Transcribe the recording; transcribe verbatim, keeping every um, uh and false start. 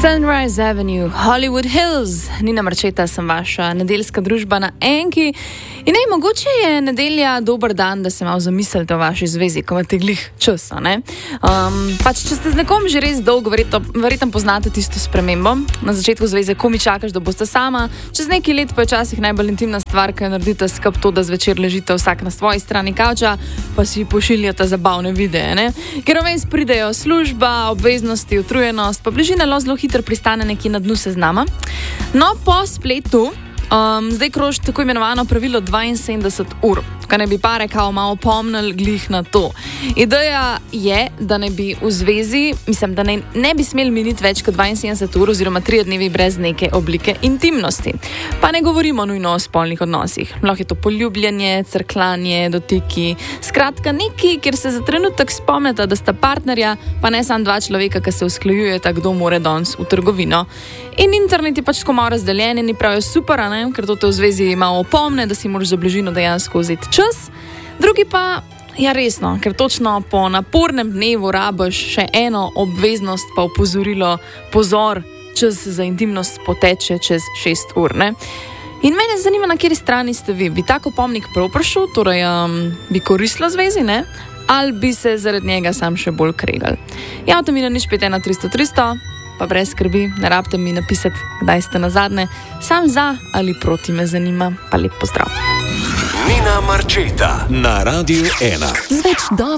Sunrise Avenue, Hollywood Hills, Nina Marčeta, sem vaša nedeljska družba na Enki. In ne, mogoče je nedelja dober dan, da se malo zamislite o vaši zvezi, ko imate glih časa, ne? Um, pač, če ste z nekom že res dolgo, verjetno, verjetno poznate tisto spremembo. Na začetku zveze komi čakaš, da boste sama. Čez nekaj let pa je včasih najbolj intimna stvar, kaj naredite skup to, da zvečer ležite vsak na svoji strani kavča, pa si pošiljate zabavne videe, ne? Ker vmes pridejo služba, obveznosti, utrujenost, pa bližina lo zelo hitro pristane nekje na dnu seznama. No, po spletu Um, zdaj kroži tako imenovano pravilo dvainsedemdeset ur, kaj ne bi pare kao malo pomnili glih na to. Ideja je, da ne bi v zvezi, mislim, da ne, ne bi smeli miniti več kot dvainsedemdeset ur oziroma tri dnevi brez neke oblike intimnosti. Pa ne govorimo nujno o spolnih odnosih. Lahko je to poljubljanje, crklanje, dotiki. Skratka, neki, kjer se za trenutek spomnite, da sta partnerja, pa ne samo dva človeka, ki se usklajujeta, kdo more danes v trgovino. In internet je pač tako malo razdeljen in pravijo super, ne? Ker to te v zvezi malo opomne, da si moraš za bližino dejansko vzeti čas. Drugi pa, ja resno, ker točno po napornem dnevu rabiš še eno obveznost pa opozorilo, pozor, čas za intimnost poteče čez šest ur, ne? In mene zanima, na kateri strani ste vi. Bi tako opomnik prav prišel, torej um, bi koristilo zvezi, ne? Ali bi se zaradi njega sam še bolj kregali? Javite mi na nič pet ena tristo tristo, pa brez skrbi, ne rabite mi napisati, kdaj ste nazadnje. Sam za ali proti me zanima. Pa lep pozdrav. Nina Marčeta na Radiu ena. Zveč do